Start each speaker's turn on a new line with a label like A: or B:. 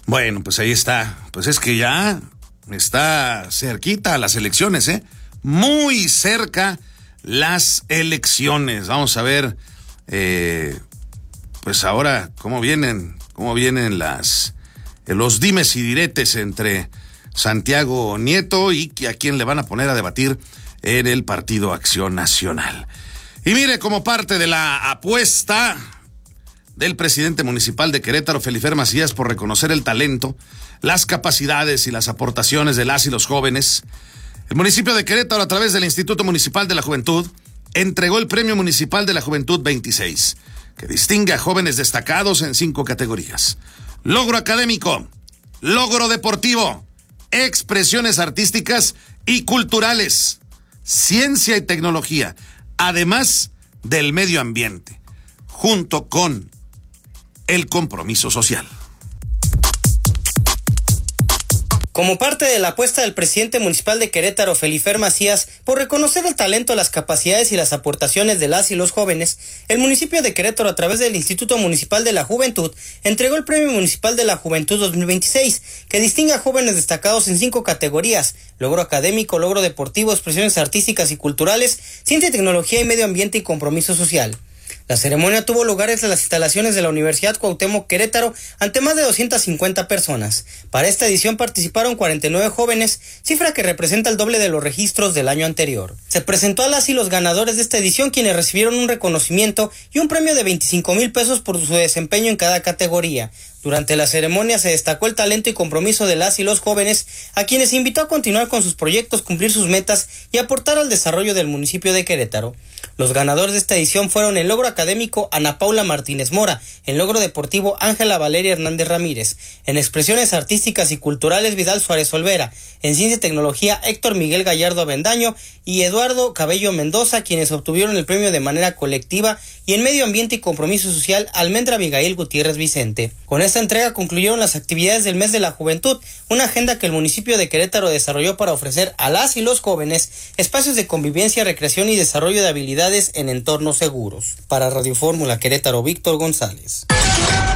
A: Bueno, pues ahí está. Pues es que ya está cerquita las elecciones, muy cerca las elecciones. Vamos a ver, pues ahora cómo vienen los dimes y diretes entre Santiago Nieto y a quién le van a poner a debatir en el Partido Acción Nacional. Y mire, como parte de la apuesta del presidente municipal de Querétaro, Felifer Macías, por reconocer el talento, las capacidades y las aportaciones de las y los jóvenes, el municipio de Querétaro, a través del Instituto Municipal de la Juventud, entregó el Premio Municipal de la Juventud 26, que distingue a jóvenes destacados en 5 categorías: logro académico, logro deportivo, expresiones artísticas y culturales, ciencia y tecnología, además del medio ambiente, junto con el compromiso social.
B: Como parte de la apuesta del presidente municipal de Querétaro, Felifer Macías, por reconocer el talento, las capacidades y las aportaciones de las y los jóvenes, el municipio de Querétaro, a través del Instituto Municipal de la Juventud, entregó el Premio Municipal de la Juventud 2026, que distingue a jóvenes destacados en 5 categorías: logro académico, logro deportivo, expresiones artísticas y culturales, ciencia y tecnología y medio ambiente y compromiso social. La ceremonia tuvo lugar en las instalaciones de la Universidad Cuauhtémoc Querétaro ante más de 250 personas. Para esta edición participaron 49 jóvenes, cifra que representa el doble de los registros del año anterior. Se presentó a las y los ganadores de esta edición, quienes recibieron un reconocimiento y un premio de 25,000 pesos por su desempeño en cada categoría. Durante la ceremonia se destacó el talento y compromiso de las y los jóvenes, a quienes invitó a continuar con sus proyectos, cumplir sus metas y aportar al desarrollo del municipio de Querétaro. Los ganadores de esta edición fueron en logro académico Ana Paula Martínez Mora, en logro deportivo Ángela Valeria Hernández Ramírez, en expresiones artísticas y culturales Vidal Suárez Olvera, en ciencia y tecnología Héctor Miguel Gallardo Avendaño y Eduardo Cabello Mendoza, quienes obtuvieron el premio de manera colectiva, y en medio ambiente y compromiso social Almendra Abigail Gutiérrez Vicente. Con esta entrega concluyeron las actividades del Mes de la Juventud, una agenda que el municipio de Querétaro desarrolló para ofrecer a las y los jóvenes espacios de convivencia, recreación y desarrollo de habilidades en entornos seguros. Para Radio Fórmula Querétaro, Víctor González.